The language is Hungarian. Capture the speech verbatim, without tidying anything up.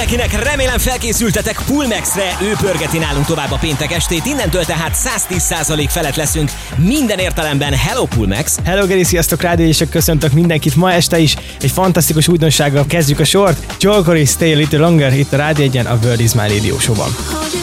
mindenkinek, remélem felkészültetek Pulmexre, ő pörgeti nálunk tovább a péntek estét, innentől tehát száz tíz százalék felett leszünk minden értelemben. Hello Pulmex! Hello Geri, sziasztok, rádiósok, köszöntök mindenkit ma este is. Egy fantasztikus újdonsággal kezdjük a sort. Joel Corry, Stay a Little Longer, itt a Rádió egyen, a World is My Radio Show-ban.